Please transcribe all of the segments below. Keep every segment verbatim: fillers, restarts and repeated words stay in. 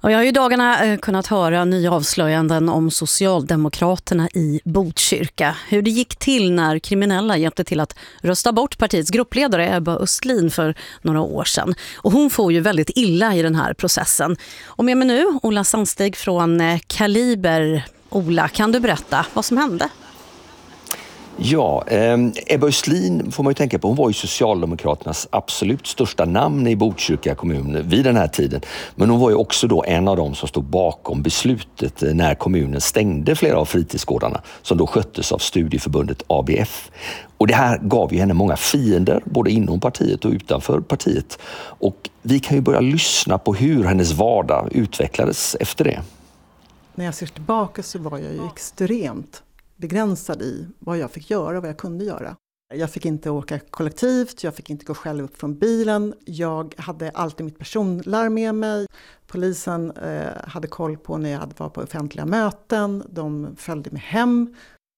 Och jag har ju dagarna eh, kunnat höra nya avslöjanden om Socialdemokraterna i Botkyrka. Hur det gick till när kriminella hjälpte till att rösta bort partiets gruppledare Ebba Östlin för några år sedan. Och hon får ju väldigt illa i den här processen. Och med mig nu, Ola Sandstig från eh, Kaliber. Ola, kan du berätta vad som hände? Ja, eh, Ebba Östlin får man ju tänka på. Hon var ju Socialdemokraternas absolut största namn i Botkyrka kommun vid den här tiden. Men hon var ju också då en av dem som stod bakom beslutet när kommunen stängde flera av fritidsgårdarna som då sköttes av studieförbundet A B F. Och det här gav ju henne många fiender både inom partiet och utanför partiet. Och vi kan ju börja lyssna på hur hennes vardag utvecklades efter det. När jag ser tillbaka så var jag ju extremt begränsad i vad jag fick göra och vad jag kunde göra. Jag fick inte åka kollektivt, jag fick inte gå själv upp från bilen. Jag hade alltid mitt personlarm med mig. Polisen eh, hade koll på när jag var på offentliga möten. De följde mig hem.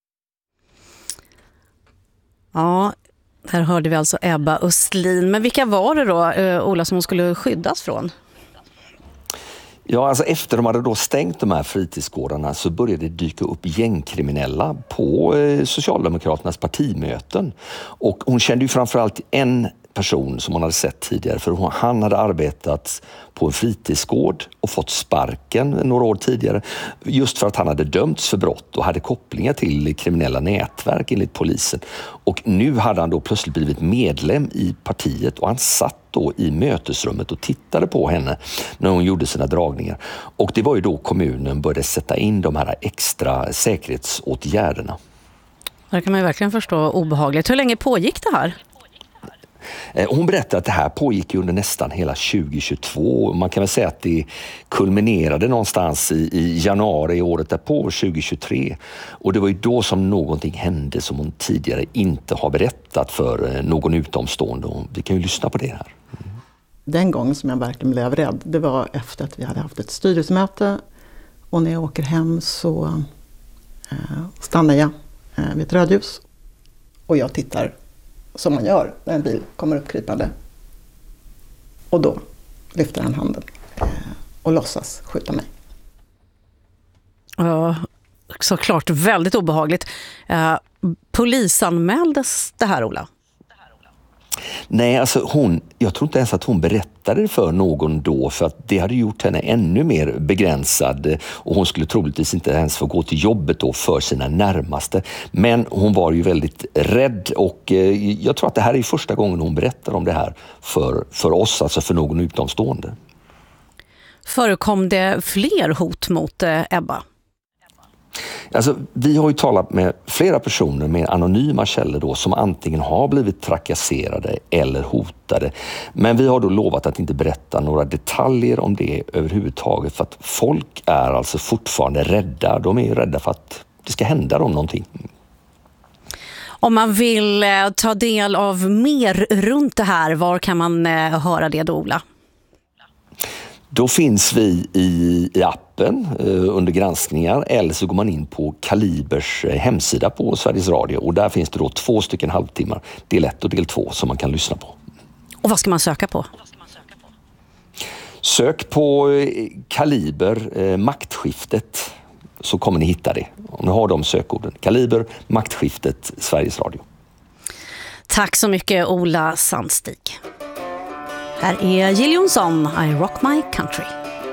Ja, här hörde vi alltså Ebba Östlin. Men vilka var det då, eh, Ola, som hon skulle skyddas från? Ja, alltså efter de hade då stängt de här fritidsgårdarna så började det dyka upp gängkriminella på eh, Socialdemokraternas partimöten. Och hon kände ju framförallt en person som hon hade sett tidigare, för hon, han hade arbetat på en fritidsgård och fått sparken några år tidigare just för att han hade dömts för brott och hade kopplingar till kriminella nätverk enligt polisen. Och nu hade han då plötsligt blivit medlem i partiet och han satt då i mötesrummet och tittade på henne när hon gjorde sina dragningar. Och det var ju då kommunen började sätta in de här extra säkerhetsåtgärderna. Det kan man ju verkligen förstå obehagligt. Hur länge pågick det här? Hon berättade att det här pågick under nästan hela tjugo tjugotvå. Man kan väl säga att det kulminerade någonstans i, i januari året därpå, tjugo tjugotre. Och det var ju då som någonting hände som hon tidigare inte har berättat för någon utomstående. Och vi kan ju lyssna på det här. Mm. Den gången som jag verkligen blev rädd, det var efter att vi hade haft ett styrelsemöte. Och när jag åker hem så eh, stannar jag eh, vid ett rödljus. Och jag tittar som man gör när en bil kommer uppkrypande. Och då lyfter han handen eh, och låtsas skjuta mig. Ja, såklart väldigt obehagligt. Eh, polisanmäldes det här, Ola? Nej, alltså hon, jag tror inte ens att hon berättade för någon då, för att det hade gjort henne ännu mer begränsad och hon skulle troligtvis inte ens få gå till jobbet då för sina närmaste. Men hon var ju väldigt rädd och eh, jag tror att det här är första gången hon berättar om det här för, för oss, alltså för någon utomstående. Förekom det fler hot mot eh, Ebba? Alltså, vi har ju talat med flera personer med anonyma källor då, som antingen har blivit trakasserade eller hotade. Men vi har då lovat att inte berätta några detaljer om det överhuvudtaget, för att folk är alltså fortfarande rädda. De är ju rädda för att det ska hända dem någonting. Om man vill eh, ta del av mer runt det här, var kan man eh, höra det då, Ola? Då finns vi i, i appen eh, under granskningar, eller så går man in på Kalibers eh, hemsida på Sveriges Radio och där finns det då två stycken halvtimmar, del ett och del två, som man kan lyssna på. Och vad ska man söka på? Sök på eh, Kaliber eh, maktskiftet så kommer ni hitta det. Om ni har de sökorden. Kaliber maktskiftet Sveriges Radio. Tack så mycket, Ola Sandstig. Här är Jill Johnson, I Rock My Country.